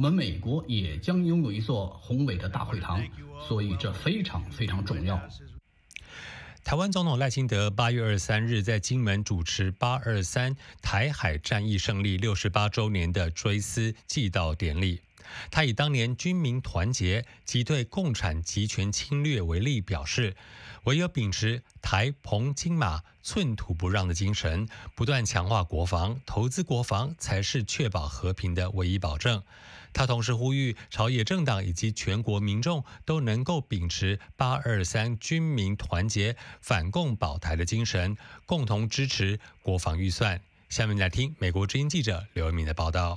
们美国也将拥有一座宏伟的大会堂，所以这非常非常重要。 台湾总统赖清德8月23日在金门主持823台海战役胜利68周年的追思祭悼典礼。他以当年军民团结及对共产集权侵略为例，表示唯有秉持台澎金马寸土不让的精神，不断强化国防、投资国防，才是确保和平的唯一保证。他同时呼吁朝野政党以及全国民众都能够秉持823军民团结、反共保台的精神，共同支持国防预算。下面来听美国之音记者刘文敏的报道。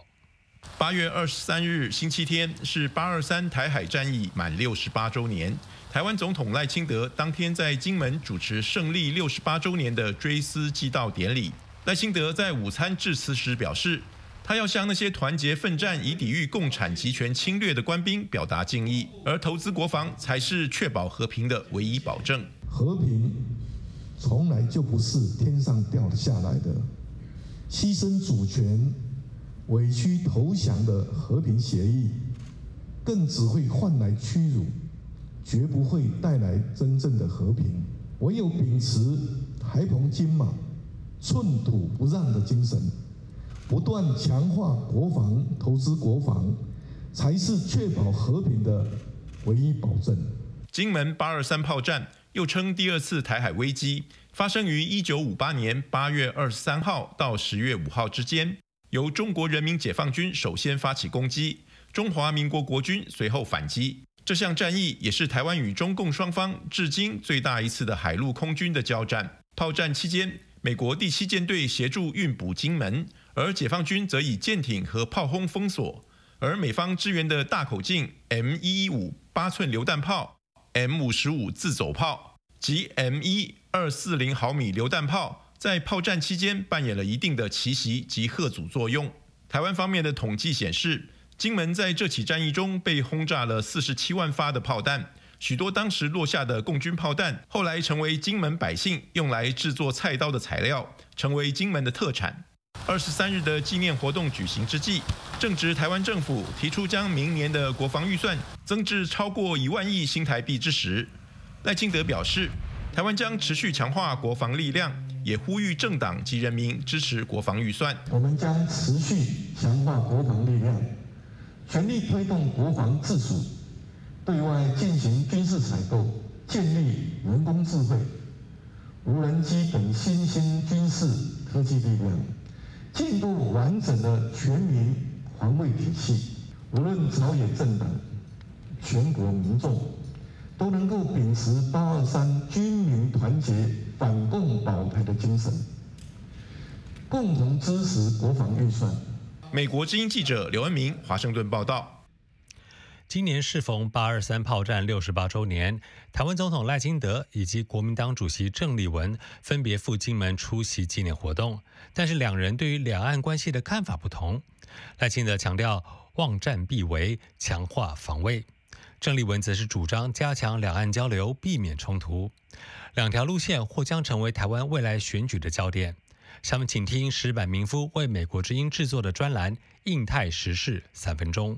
8月23日星期天是823台海战役满68周年。台湾总统赖清德当天在金门主持胜利68周年的追思祭悼典礼。赖清德在午餐致辞时表示，他要向那些团结奋战以抵御共产集权侵略的官兵表达敬意，而投资国防才是确保和平的唯一保证。 和平从来就不是天上掉下来的，牺牲主权、委屈投降的和平协议，更只会换来屈辱，绝不会带来真正的和平。唯有秉持台澎金马寸土不让的精神，不断强化国防、投资国防，才是确保和平的唯一保证。 金门823炮战又称第二次台海危机，发生于1958年8月23号到10月5号之间。由中国人民解放军首先发起攻击，中华民国国军随后反击。这项战役也是台湾与中共双方至今最大一次的海陆空军的交战。炮战期间，美国第7舰队协助运补金门，而解放军则以舰艇和炮轰封锁。而美方支援的大口径 M115 8寸榴弹炮、M55 自走炮及 M1 240毫米榴弹炮，在炮战期间扮演了一定的奇袭及吓阻作用。台湾方面的统计显示，金门在这起战役中被轰炸了47万发的炮弹，许多当时落下的共军炮弹，后来成为金门百姓用来制作菜刀的材料，成为金门的特产。23日的纪念活动举行之际，正值台湾政府提出将明年的国防预算增至超过1万亿新台币之时，赖清德表示，台湾将持续强化国防力量，也呼吁政党及人民支持国防预算。 我们将持续强化国防力量，全力推动国防自主，对外进行军事采购，建立人工智慧、无人机等新兴军事科技力量，进入完整的全民防卫体系。无论朝野政党、全国民众，都能够秉持823军民团结、反共保台的精神，共同支持国防预算。 美国之音记者刘恩明华盛顿报道。 今年适逢823炮战68周年，台湾总统赖清德以及国民党主席郑丽文分别赴金门出席纪念活动，但是两人对于两岸关系的看法不同。赖清德强调望战必为，强化防卫；郑丽文则是主张加强两岸交流，避免冲突。两条路线或将成为台湾未来选举的焦点。下面请听石坂民夫为美国之音制作的专栏《印太时事3分钟》。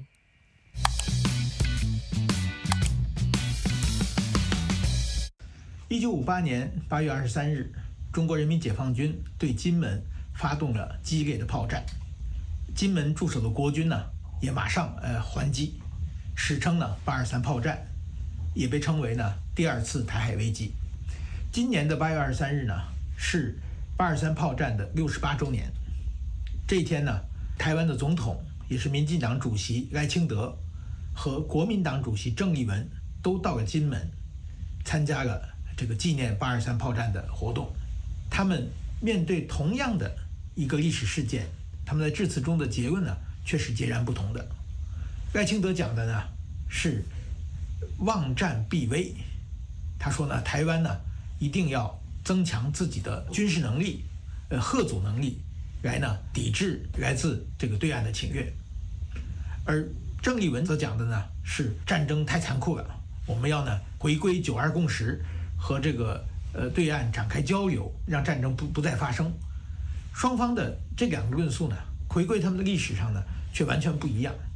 1958年8月23日，中国人民解放军对金门发动了激烈的炮战，金门驻守的国军呢也马上还击，史称呢823炮战，也被称为呢第二次台海危机。今年的8月23日呢是823炮战的68周年。这一天呢，台湾的总统也是民进党主席赖清德和国民党主席郑丽文都到了金门，参加了这个纪念823炮战的活动。他们面对同样的一个历史事件，他们在致辞中的结论呢却是截然不同的。赖清德讲的呢是望战必危，他说呢台湾呢一定要增强自己的军事能力、嚇阻能力，来呢抵制来自这个对岸的侵略。而郑丽文则讲的呢是战争太残酷了，我们要呢回归9·2共识，和这个对岸展开交流，让战争不再发生。双方的这两个论述呢，回归他们的历史上呢却完全不一样。